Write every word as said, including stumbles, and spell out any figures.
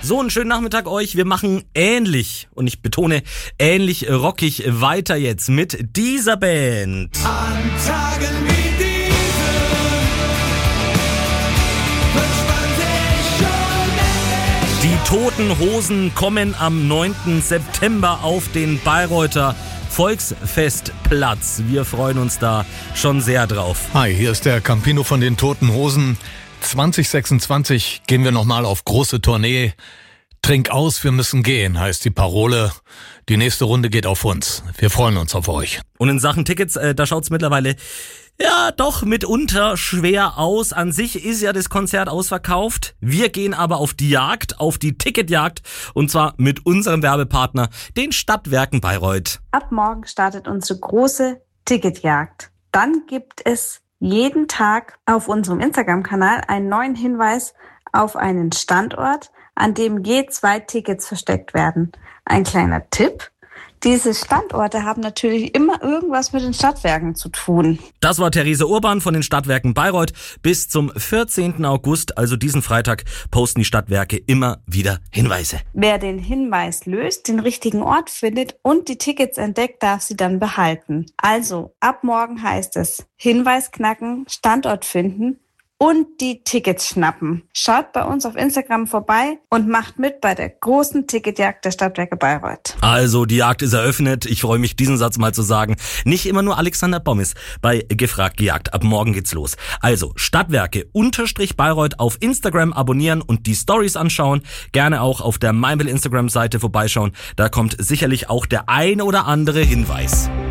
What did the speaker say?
So, einen schönen Nachmittag euch. Wir machen ähnlich, und ich betone ähnlich rockig weiter jetzt mit dieser Band. An Tagen wie diesen wünscht man sich schon echt. Die Toten Hosen kommen am neunten September auf den Bayreuther Volksfestplatz. Wir freuen uns da schon sehr drauf. Hi, hier ist der Campino von den Toten Hosen. zwanzig sechsundzwanzig gehen wir nochmal auf große Tournee. Trink aus, wir müssen gehen, heißt die Parole. Die nächste Runde geht auf uns. Wir freuen uns auf euch. Und in Sachen Tickets, äh, da schaut's mittlerweile ja doch mitunter schwer aus. An sich ist ja das Konzert ausverkauft. Wir gehen aber auf die Jagd, auf die Ticketjagd, und zwar mit unserem Werbepartner, den Stadtwerken Bayreuth. Ab morgen startet unsere große Ticketjagd. Dann gibt es jeden Tag auf unserem Instagram-Kanal einen neuen Hinweis auf einen Standort, an dem je zwei Tickets versteckt werden. Ein kleiner Tipp: Diese Standorte haben natürlich immer irgendwas mit den Stadtwerken zu tun. Das war Therese Urban von den Stadtwerken Bayreuth. Bis zum vierzehnten August, also diesen Freitag, posten die Stadtwerke immer wieder Hinweise. Wer den Hinweis löst, den richtigen Ort findet und die Tickets entdeckt, darf sie dann behalten. Also, ab morgen heißt es: Hinweis knacken, Standort finden und die Tickets schnappen. Schaut bei uns auf Instagram vorbei und macht mit bei der großen Ticketjagd der Stadtwerke Bayreuth. Also, die Jagd ist eröffnet. Ich freue mich, diesen Satz mal zu sagen. Nicht immer nur Alexander Bommes bei Gefragt gejagt. Ab morgen geht's los. Also, Stadtwerke unterstrich Bayreuth auf Instagram abonnieren und die Stories anschauen. Gerne auch auf der Meinl Instagram-Seite vorbeischauen. Da kommt sicherlich auch der ein oder andere Hinweis.